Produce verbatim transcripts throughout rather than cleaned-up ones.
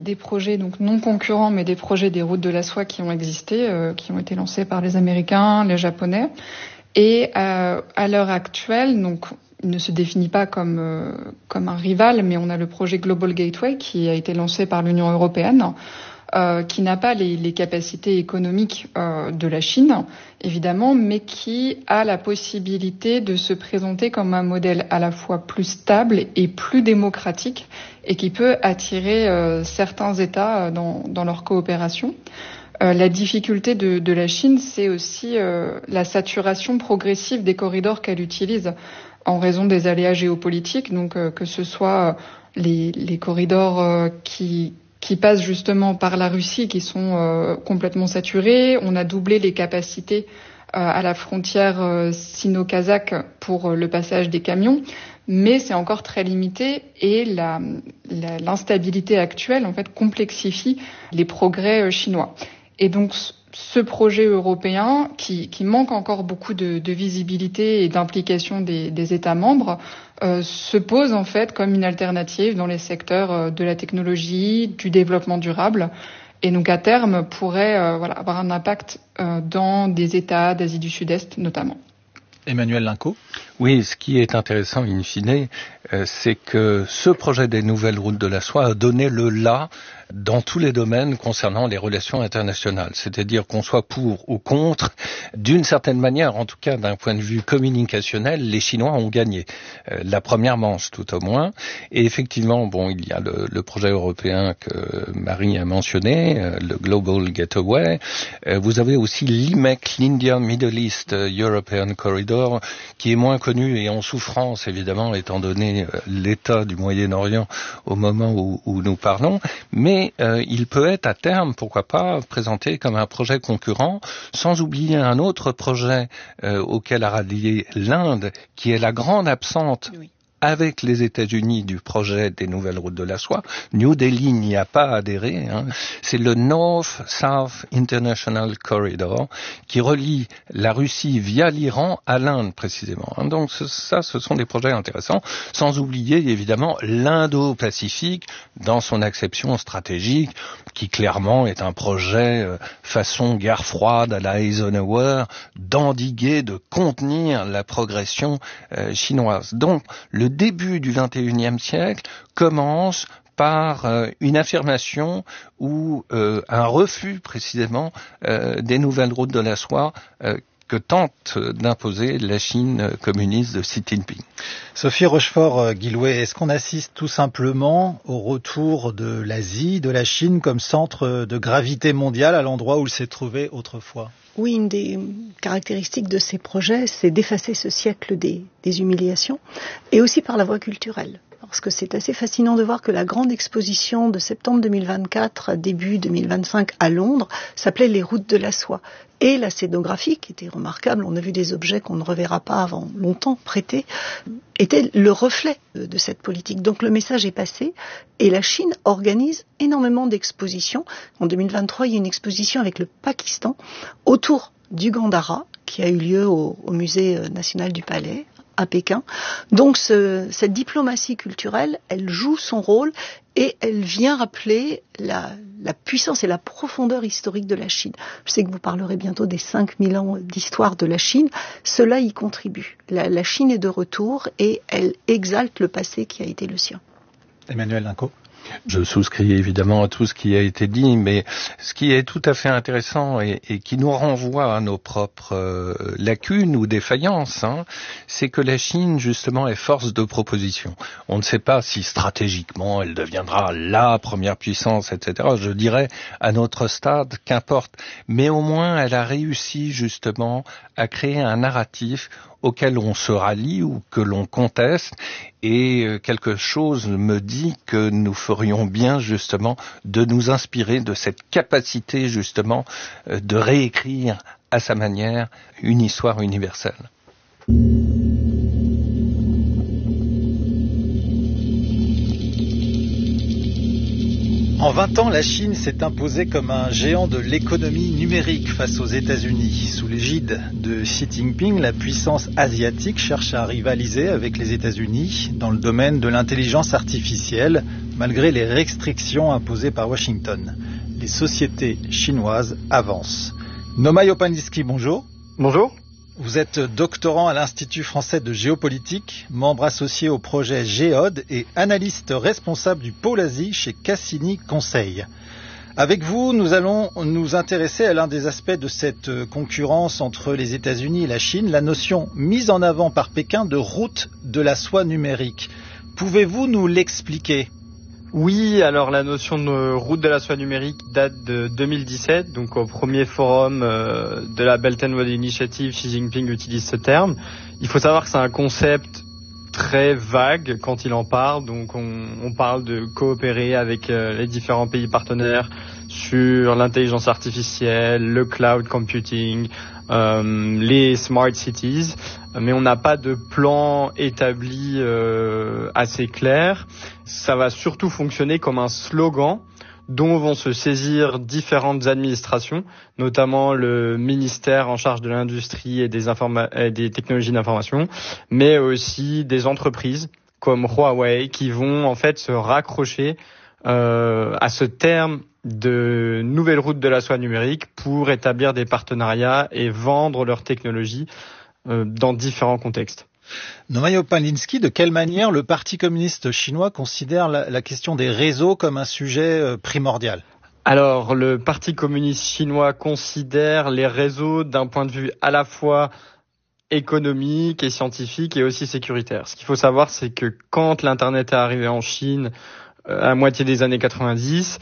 Des projets donc non concurrents, mais des projets des routes de la soie qui ont existé, euh, qui ont été lancés par les Américains, les Japonais. Et euh, à l'heure actuelle, donc il ne se définit pas comme euh, comme un rival, mais on a le projet Global Gateway qui a été lancé par l'Union européenne, euh, qui n'a pas les, les capacités économiques euh, de la Chine, évidemment, mais qui a la possibilité de se présenter comme un modèle à la fois plus stable et plus démocratique, et qui peut attirer euh, certains États dans, dans leur coopération. Euh, la difficulté de, de la Chine, c'est aussi euh, la saturation progressive des corridors qu'elle utilise en raison des aléas géopolitiques, donc euh, que ce soit les, les corridors euh, qui, qui passent justement par la Russie, qui sont euh, complètement saturés. On a doublé les capacités euh, à la frontière euh, sino-kazakh pour euh, le passage des camions, mais c'est encore très limité et la, la, l'instabilité actuelle en fait complexifie les progrès euh, chinois. Et donc ce projet européen, qui, qui manque encore beaucoup de, de visibilité et d'implication des, des États membres, euh, se pose en fait comme une alternative dans les secteurs de la technologie, du développement durable, et donc à terme pourrait euh, voilà, avoir un impact euh, dans des États d'Asie du Sud-Est notamment. Emmanuel Linco. Oui, ce qui est intéressant in fine, euh, c'est que ce projet des nouvelles routes de la soie a donné le là dans tous les domaines concernant les relations internationales. C'est-à-dire qu'on soit pour ou contre, d'une certaine manière, en tout cas d'un point de vue communicationnel, les Chinois ont gagné. Euh, la première manche tout au moins. Et effectivement, bon, il y a le, le projet européen que Marie a mentionné, euh, le Global Gateway. Euh, vous avez aussi l'I M E C, l'India Middle East European Corridor, qui est moins connu et en souffrance, évidemment, étant donné euh, l'état du Moyen-Orient au moment où, où nous parlons. Mais euh, il peut être à terme, pourquoi pas, présenté comme un projet concurrent, sans oublier un autre projet euh, auquel a rallié l'Inde, qui est la grande absente. Oui. Avec les États-Unis du projet des nouvelles routes de la soie. New Delhi n'y a pas adhéré. Hein. C'est le North-South International Corridor qui relie la Russie via l'Iran à l'Inde précisément. Hein. Donc ça, ce sont des projets intéressants, sans oublier évidemment l'Indo-Pacifique dans son acception stratégique, qui clairement est un projet euh, façon guerre froide à la Eisenhower, d'endiguer, de contenir la progression euh, chinoise. Donc le début du vingt et unième siècle commence par euh, une affirmation ou euh, un refus précisément euh, des nouvelles routes de la soie euh, que tente d'imposer la Chine communiste de Xi Jinping. Sophie Rochefort-Guillouet, est-ce qu'on assiste tout simplement au retour de l'Asie, de la Chine comme centre de gravité mondiale à l'endroit où il s'est trouvé autrefois ? Oui, une des caractéristiques de ces projets, c'est d'effacer ce siècle des, des humiliations, et aussi par la voie culturelle. Parce que c'est assez fascinant de voir que la grande exposition de septembre deux mille vingt-quatre à début deux mille vingt-cinq à Londres s'appelait les routes de la soie. Et la scénographie, qui était remarquable, on a vu des objets qu'on ne reverra pas avant longtemps prêtés, était le reflet de, de cette politique. Donc le message est passé, et la Chine organise énormément d'expositions. En deux mille vingt-trois, il y a une exposition avec le Pakistan autour du Gandhara, qui a eu lieu au, au Musée national du Palais, à Pékin. Donc ce, cette diplomatie culturelle, elle joue son rôle et elle vient rappeler la, la puissance et la profondeur historique de la Chine. Je sais que vous parlerez bientôt des cinq mille ans d'histoire de la Chine. Cela y contribue. La, la Chine est de retour et elle exalte le passé qui a été le sien. Emmanuel Linco. Je souscris évidemment à tout ce qui a été dit, mais ce qui est tout à fait intéressant et, et qui nous renvoie à nos propres euh, lacunes ou défaillances, hein, c'est que la Chine, justement, est force de proposition. On ne sait pas si stratégiquement elle deviendra la première puissance, et cetera. Je dirais, à notre stade, qu'importe. Mais au moins, elle a réussi, justement, à créer un narratif auquel on se rallie ou que l'on conteste, et quelque chose me dit que nous ferions bien justement de nous inspirer de cette capacité justement de réécrire à sa manière une histoire universelle. En vingt ans, la Chine s'est imposée comme un géant de l'économie numérique face aux États-Unis. Sous l'égide de Xi Jinping, la puissance asiatique cherche à rivaliser avec les États-Unis dans le domaine de l'intelligence artificielle, malgré les restrictions imposées par Washington. Les sociétés chinoises avancent. Nomai Opaniski, bonjour. Bonjour. Vous êtes doctorant à l'Institut français de géopolitique, membre associé au projet Géode et analyste responsable du pôle Asie chez Cassini Conseil. Avec vous, nous allons nous intéresser à l'un des aspects de cette concurrence entre les États-Unis et la Chine, la notion mise en avant par Pékin de route de la soie numérique. Pouvez-vous nous l'expliquer ? Oui, alors la notion de route de la soie numérique date de deux mille dix-sept, donc au premier forum euh, de la Belt and Road Initiative, Xi Jinping utilise ce terme. Il faut savoir que c'est un concept très vague quand il en parle, donc on, on parle de coopérer avec euh, les différents pays partenaires sur l'intelligence artificielle, le cloud computing, euh, les smart cities, mais on n'a pas de plan établi euh, assez clair. Ça va surtout fonctionner comme un slogan dont vont se saisir différentes administrations, notamment le ministère en charge de l'industrie et des, informa- et des technologies d'information, mais aussi des entreprises comme Huawei qui vont en fait se raccrocher euh, à ce terme de nouvelle route de la soie numérique pour établir des partenariats et vendre leurs technologies euh, dans différents contextes. Nomai Opaniski, de quelle manière le Parti communiste chinois considère la, la question des réseaux comme un sujet euh, primordial ? Alors, le Parti communiste chinois considère les réseaux d'un point de vue à la fois économique et scientifique et aussi sécuritaire. Ce qu'il faut savoir, c'est que quand l'Internet est arrivé en Chine euh, à la moitié des années quatre-vingt-dix,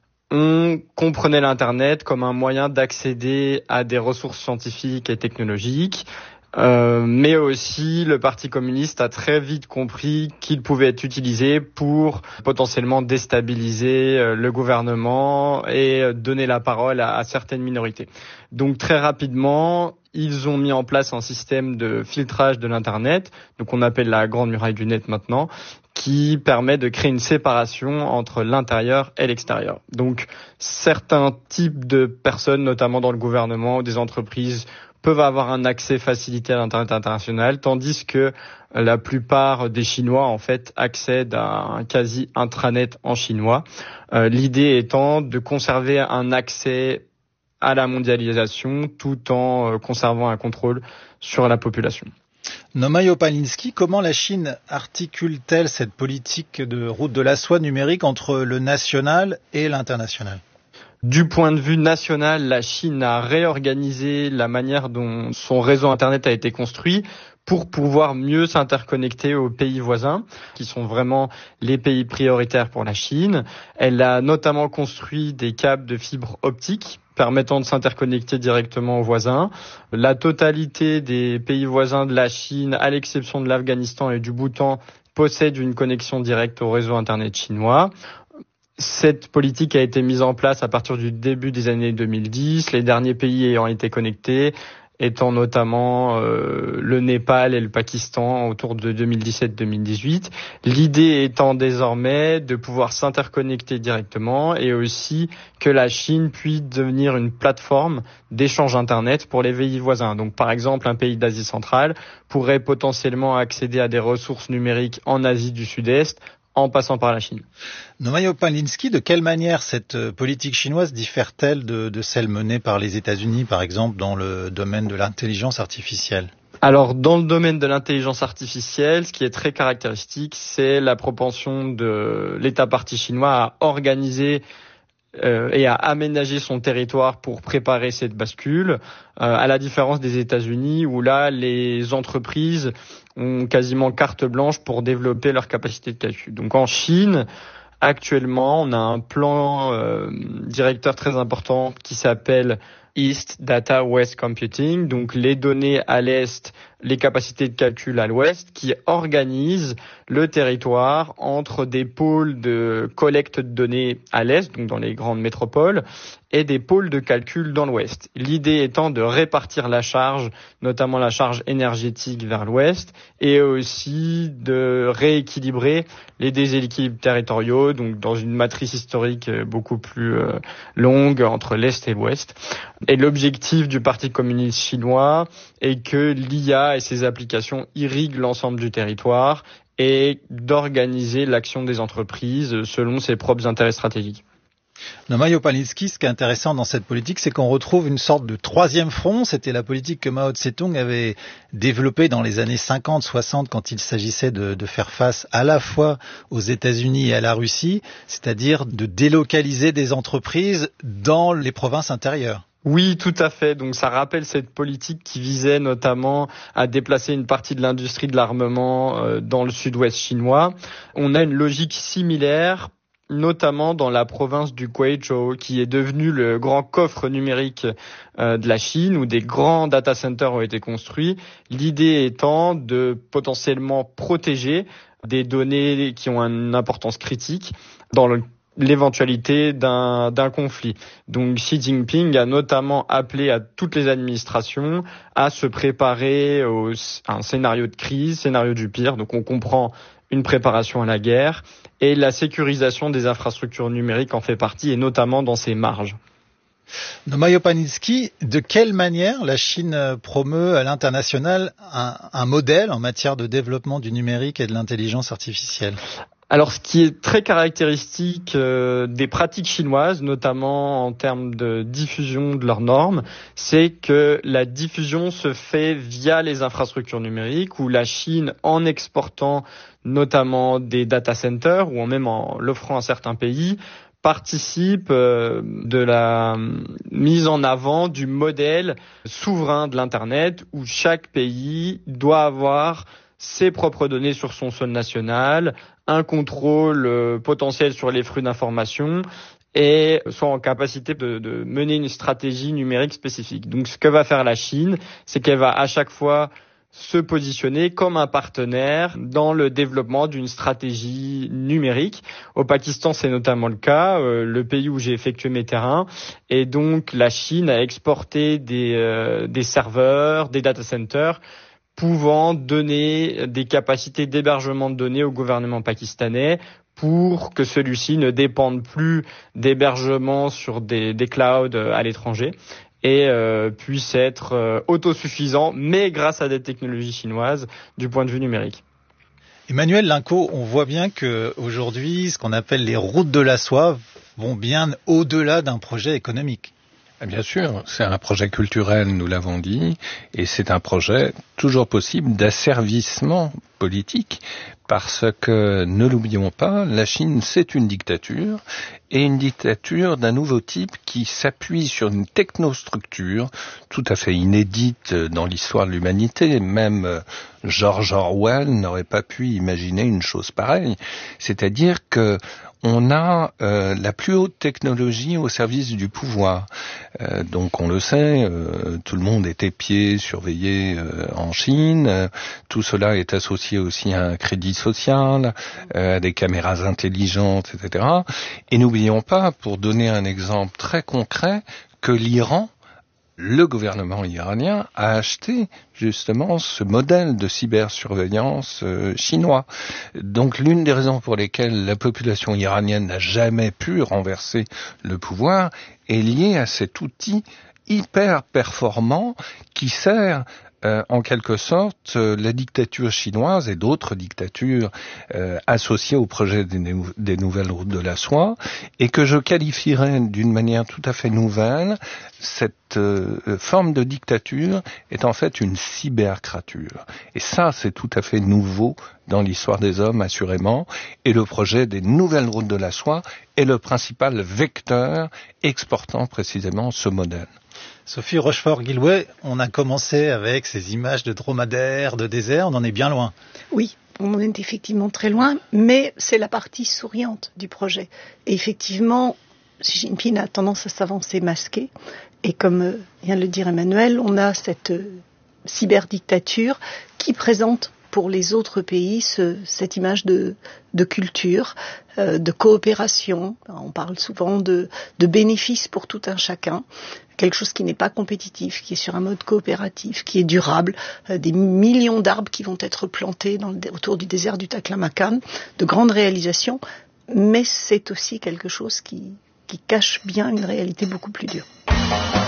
on comprenait l'Internet comme un moyen d'accéder à des ressources scientifiques et technologiques. Euh, mais aussi le Parti communiste a très vite compris qu'il pouvait être utilisé pour potentiellement déstabiliser euh, le gouvernement et euh, donner la parole à, à certaines minorités. Donc très rapidement, ils ont mis en place un système de filtrage de l'Internet, donc on appelle la grande muraille du net maintenant, qui permet de créer une séparation entre l'intérieur et l'extérieur. Donc certains types de personnes, notamment dans le gouvernement ou des entreprises, peuvent avoir un accès facilité à l'Internet international, tandis que la plupart des Chinois, en fait, accèdent à un quasi intranet en chinois. Euh, l'idée étant de conserver un accès à la mondialisation tout en euh, conservant un contrôle sur la population. Nomai Opaniski, comment la Chine articule-t-elle cette politique de route de la soie numérique entre le national et l'international ? Du point de vue national, la Chine a réorganisé la manière dont son réseau Internet a été construit pour pouvoir mieux s'interconnecter aux pays voisins, qui sont vraiment les pays prioritaires pour la Chine. Elle a notamment construit des câbles de fibre optique permettant de s'interconnecter directement aux voisins. La totalité des pays voisins de la Chine, à l'exception de l'Afghanistan et du Bhoutan, possèdent une connexion directe au réseau Internet chinois. Cette politique a été mise en place à partir du début des années deux mille dix, les derniers pays ayant été connectés étant notamment euh, le Népal et le Pakistan autour de deux mille dix-sept deux mille dix-huit. L'idée étant désormais de pouvoir s'interconnecter directement et aussi que la Chine puisse devenir une plateforme d'échange Internet pour les pays voisins. Donc par exemple, un pays d'Asie centrale pourrait potentiellement accéder à des ressources numériques en Asie du Sud-Est en passant par la Chine. Nomai Opaniski, de quelle manière cette politique chinoise diffère-t-elle de, de celle menée par les États-Unis, par exemple, dans le domaine de l'intelligence artificielle ? Alors, dans le domaine de l'intelligence artificielle, ce qui est très caractéristique, c'est la propension de l'État parti chinois à organiser euh, et à aménager son territoire pour préparer cette bascule, euh, à la différence des États-Unis où là, les entreprises ont quasiment carte blanche pour développer leur capacité de calcul. Donc en Chine, actuellement, on a un plan euh, directeur très important qui s'appelle East Data West Computing, donc les données à l'Est, les capacités de calcul à l'Ouest, qui organise le territoire entre des pôles de collecte de données à l'Est, donc dans les grandes métropoles, et des pôles de calcul dans l'Ouest. L'idée étant de répartir la charge, notamment la charge énergétique vers l'Ouest, et aussi de rééquilibrer les déséquilibres territoriaux, donc dans une matrice historique beaucoup plus euh, longue entre l'Est et l'Ouest. Et l'objectif du Parti communiste chinois est que l'I A et ses applications irriguent l'ensemble du territoire et d'organiser l'action des entreprises selon ses propres intérêts stratégiques. Non, Maio Palinski, ce qui est intéressant dans cette politique, c'est qu'on retrouve une sorte de troisième front. C'était la politique que Mao Tse-tung avait développée dans les années cinquante soixante quand il s'agissait de, de faire face à la fois aux États-Unis et à la Russie, c'est-à-dire de délocaliser des entreprises dans les provinces intérieures. Oui, tout à fait. Donc ça rappelle cette politique qui visait notamment à déplacer une partie de l'industrie de l'armement euh, dans le sud-ouest chinois. On a une logique similaire, notamment dans la province du Guizhou, qui est devenu le grand coffre numérique euh, de la Chine, où des grands data centers ont été construits. L'idée étant de potentiellement protéger des données qui ont une importance critique dans le l'éventualité d'un, d'un conflit. Donc Xi Jinping a notamment appelé à toutes les administrations à se préparer au, à un scénario de crise, scénario du pire. Donc on comprend une préparation à la guerre, et la sécurisation des infrastructures numériques en fait partie, et notamment dans ses marges. Maio Palinski, de quelle manière la Chine promeut à l'international un, un modèle en matière de développement du numérique et de l'intelligence artificielle ? Alors, ce qui est très caractéristique euh, des pratiques chinoises, notamment en termes de diffusion de leurs normes, c'est que la diffusion se fait via les infrastructures numériques, où la Chine, en exportant notamment des data centers, ou même en l'offrant à certains pays, participe euh, de la mise en avant du modèle souverain de l'Internet, où chaque pays doit avoir ses propres données sur son sol national, un contrôle euh, potentiel sur les flux d'informations, et soit en capacité de, de mener une stratégie numérique spécifique. Donc ce que va faire la Chine, c'est qu'elle va à chaque fois se positionner comme un partenaire dans le développement d'une stratégie numérique. Au Pakistan, c'est notamment le cas, euh, le pays où j'ai effectué mes terrains. Et donc la Chine a exporté des, euh, des serveurs, des data centers, pouvant donner des capacités d'hébergement de données au gouvernement pakistanais pour que celui-ci ne dépende plus d'hébergement sur des, des clouds à l'étranger et euh, puisse être euh, autosuffisant, mais grâce à des technologies chinoises du point de vue numérique. Emmanuel Linco, on voit bien qu'aujourd'hui, ce qu'on appelle les routes de la soie vont bien au-delà d'un projet économique. Bien sûr, c'est un projet culturel, nous l'avons dit, et c'est un projet toujours possible d'asservissement politique, parce que, ne l'oublions pas, la Chine, c'est une dictature, et une dictature d'un nouveau type qui s'appuie sur une technostructure tout à fait inédite dans l'histoire de l'humanité. Même George Orwell n'aurait pas pu imaginer une chose pareille. C'est-à-dire que on a euh, la plus haute technologie au service du pouvoir. Euh, donc on le sait, euh, tout le monde est épié, surveillé euh, en Chine. Euh, tout cela est associé aussi à un crédit social, euh, à des caméras intelligentes, et cetera. Et n'oublions pas, pour donner un exemple très concret, que l'Iran, le gouvernement iranien a acheté justement ce modèle de cybersurveillance euh, chinois. Donc l'une des raisons pour lesquelles la population iranienne n'a jamais pu renverser le pouvoir est liée à cet outil hyper performant qui sert Euh, en quelque sorte, euh, la dictature chinoise et d'autres dictatures euh, associées au projet des, nou- des nouvelles routes de la soie, et que je qualifierais d'une manière tout à fait nouvelle. Cette euh, forme de dictature est en fait une cybercrature. Et ça, c'est tout à fait nouveau dans l'histoire des hommes, assurément. Et le projet des nouvelles routes de la soie est le principal vecteur exportant précisément ce modèle. Sophie Rochefort-Guillouet, on a commencé avec ces images de dromadaires, de désert, on en est bien loin. Oui, on en est effectivement très loin, mais c'est la partie souriante du projet. Et effectivement, Xi Jinping a tendance à s'avancer masqué. Et comme vient de le dire Emmanuel, on a cette cyberdictature qui présente pour les autres pays ce, cette image de, de culture, euh, de coopération. On parle souvent de, de bénéfices pour tout un chacun. Quelque chose qui n'est pas compétitif, qui est sur un mode coopératif, qui est durable, euh, des millions d'arbres qui vont être plantés dans le, autour du désert du Taklamakan, de grandes réalisations, mais c'est aussi quelque chose qui, qui cache bien une réalité beaucoup plus dure.